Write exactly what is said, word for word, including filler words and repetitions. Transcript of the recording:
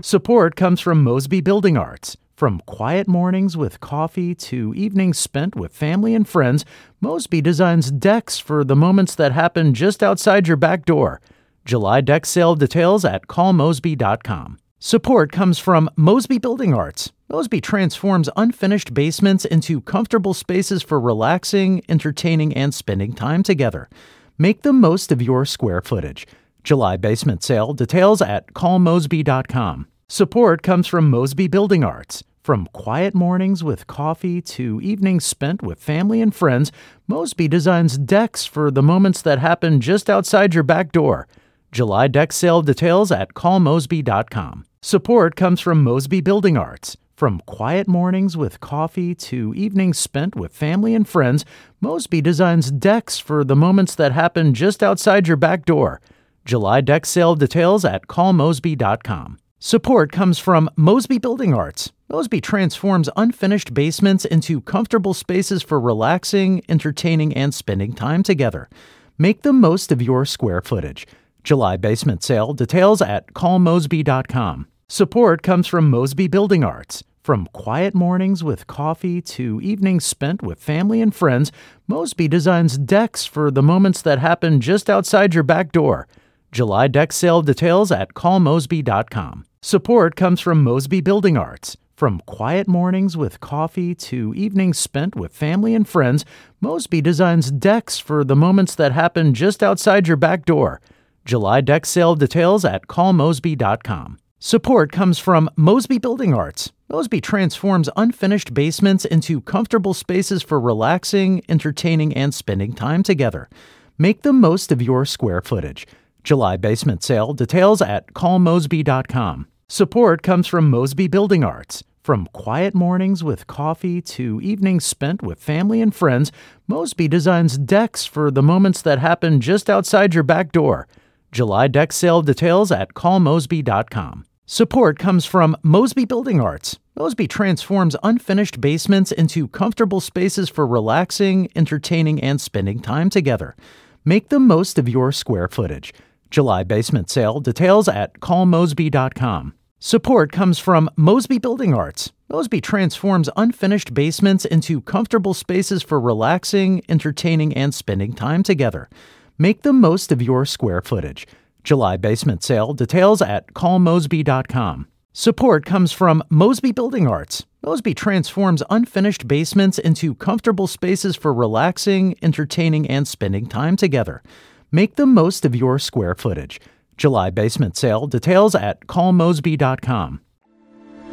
Support comes from Mosby Building Arts. From quiet mornings with coffee to evenings spent with family and friends, Mosby designs decks for the moments that happen just outside your back door. July deck sale details at call mosby dot com. Support comes from Mosby Building Arts. Mosby transforms unfinished basements into comfortable spaces for relaxing, entertaining, and spending time together. Make the most of your square footage. July basement sale details at call mosby dot com. Support comes from Mosby Building Arts. From quiet mornings with coffee to evenings spent with family and friends, Mosby designs decks for the moments that happen just outside your back door. July deck sale details at call mosby dot com. Support comes from Mosby Building Arts. From quiet mornings with coffee to evenings spent with family and friends, Mosby designs decks for the moments that happen just outside your back door. July deck sale details at call mosby dot com. Support comes from Mosby Building Arts. Mosby transforms unfinished basements into comfortable spaces for relaxing, entertaining, and spending time together. Make the most of your square footage. July basement sale details at call mosby dot com. Support comes from Mosby Building Arts. From quiet mornings with coffee to evenings spent with family and friends, Mosby designs decks for the moments that happen just outside your back door. July deck sale details at call mosby dot com. Support comes from Mosby Building Arts. From quiet mornings with coffee to evenings spent with family and friends, Mosby designs decks for the moments that happen just outside your back door. July deck sale details at call mosby dot com. Support comes from Mosby Building Arts. Mosby transforms unfinished basements into comfortable spaces for relaxing, entertaining, and spending time together. Make the most of your square footage. July basement sale details at call mosby dot com. Support comes from Mosby Building Arts. From quiet mornings with coffee to evenings spent with family and friends, Mosby designs decks for the moments that happen just outside your back door. July deck sale details at call mosby dot com. Support comes from Mosby Building Arts. Mosby transforms unfinished basements into comfortable spaces for relaxing, entertaining, and spending time together. Make the most of your square footage. July basement sale details at call mosby dot com. Support comes from Mosby Building Arts. Mosby transforms unfinished basements into comfortable spaces for relaxing, entertaining, and spending time together. Make the most of your square footage. July basement sale details at call mosby dot com. Support comes from Mosby Building Arts. Mosby transforms unfinished basements into comfortable spaces for relaxing, entertaining, and spending time together. Make the most of your square footage. July basement sale details at call mosby dot com.